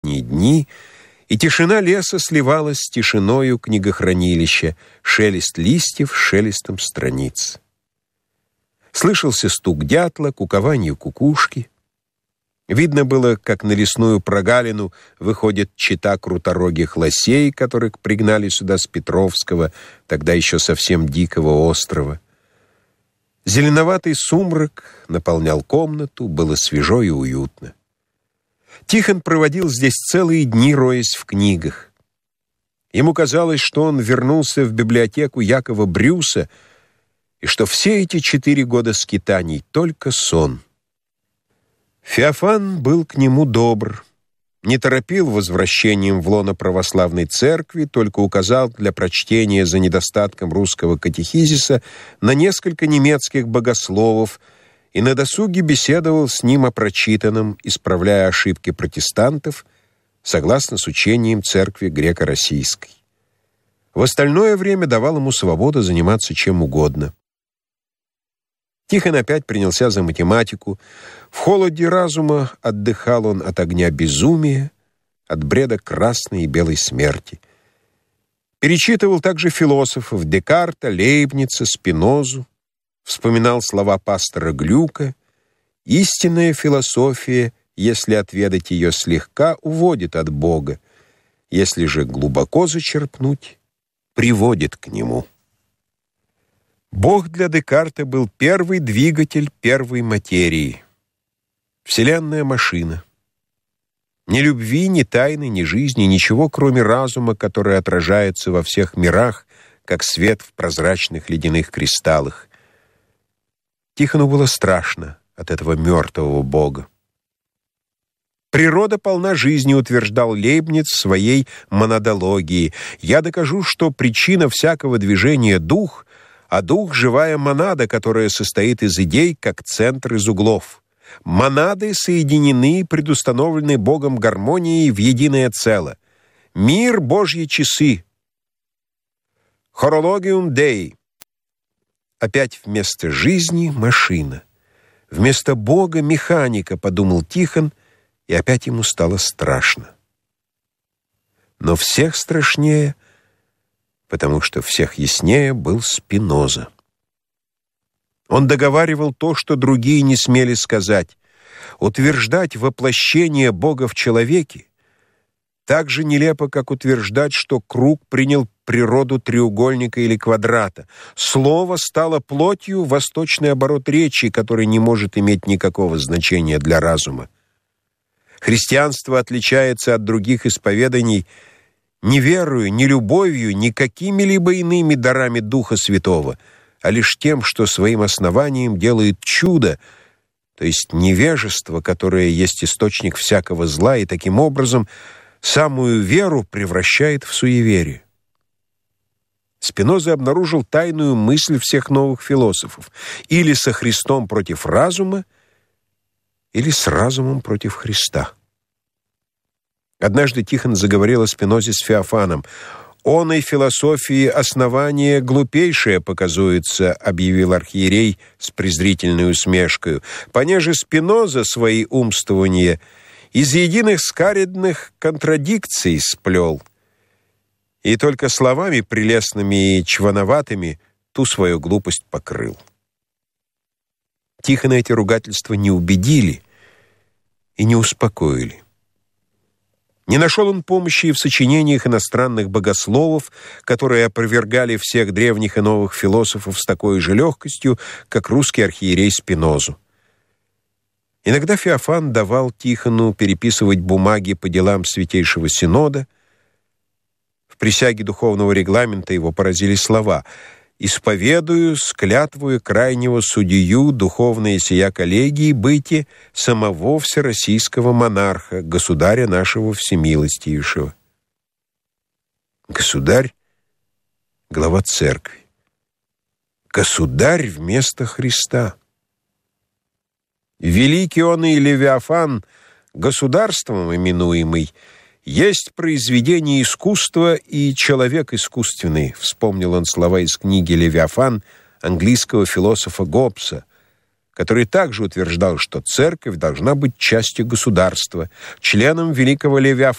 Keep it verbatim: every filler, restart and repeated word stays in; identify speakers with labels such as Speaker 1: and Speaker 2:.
Speaker 1: дни, и тишина леса сливалась с тишиною книгохранилища, шелест листьев с шелестом страниц. Слышался стук дятла, кукованье кукушки. Видно было, как на лесную прогалину выходит чета круторогих лосей, которых пригнали сюда с Петровского, тогда еще совсем дикого острова. Зеленоватый сумрак наполнял комнату, было свежо и уютно. Тихон проводил здесь целые дни, роясь в книгах. Ему казалось, что он вернулся в библиотеку Якова Брюса, и что все эти четыре года скитаний — только сон. Феофан был к нему добр, не торопил возвращением в лоно православной церкви, только указал для прочтения за недостатком русского катехизиса на несколько немецких богословов и на досуге беседовал с ним о прочитанном, исправляя ошибки протестантов, согласно с учением церкви греко-российской. В остальное время давал ему свободу заниматься чем угодно. Тихон опять принялся за математику. В холоде разума отдыхал он от огня безумия, от бреда красной и белой смерти. Перечитывал также философов Декарта, Лейбница, Спинозу, вспоминал слова пастора Глюка. Истинная философия, если отведать ее слегка, уводит от Бога, если же глубоко зачерпнуть, приводит к Нему. Бог для Декарта был первый двигатель первой материи. Вселенная машина. Ни любви, ни тайны, ни жизни, ничего, кроме разума, который отражается во всех мирах, как свет в прозрачных ледяных кристаллах. Тихону было страшно от этого мертвого Бога. Природа полна жизни, утверждал Лейбниц в своей монадологии. Я докажу, что причина всякого движения — дух, а дух — живая монада, которая состоит из идей, как центр из углов. Монады соединены, предустановлены Богом гармонией в единое целое. Мир — Божьи часы. Хорологиум Дей. Опять вместо жизни — машина. Вместо Бога — механика, подумал Тихон, и опять ему стало страшно. Но всех страшнее, потому что всех яснее был Спиноза. Он договаривал то, что другие не смели сказать. Утверждать воплощение Бога в человеке так же нелепо, как утверждать, что круг принял природу треугольника или квадрата. Слово стало плотью — восточный оборот речи, который не может иметь никакого значения для разума. Христианство отличается от других исповеданий не верою, не любовью, не какими-либо иными дарами Духа Святого, а лишь тем, что своим основанием делает чудо, то есть невежество, которое есть источник всякого зла, и таким образом самую веру превращает в суеверие. Спиноза обнаружил тайную мысль всех новых философов: или со Христом против разума, или с разумом против Христа. Однажды Тихон заговорил о Спинозе с Феофаном. «Оной философии основание глупейшее показуется», — объявил архиерей с презрительной усмешкою, «понеже Спиноза свои умствования из единых скаредных контрадикций сплел, и только словами прелестными и чвановатыми ту свою глупость покрыл». Тихона эти ругательства не убедили и не успокоили. Не нашел он помощи и в сочинениях иностранных богословов, которые опровергали всех древних и новых философов с такой же легкостью, как русский архиерей Спинозу. Иногда Феофан давал Тихону переписывать бумаги по делам Святейшего Синода. В присяге духовного регламента его поразили слова: «Исповедую, склятвую крайнего судью духовные сия коллегии быти самого всероссийского монарха, государя нашего всемилостивейшего». Государь — глава церкви. Государь вместо Христа. Великий он и Левиафан, государством именуемый, «Есть произведение искусства и человек искусственный», вспомнил он слова из книги «Левиафан» английского философа Гоббса, который также утверждал, что церковь должна быть частью государства, членом Великого Левиафана,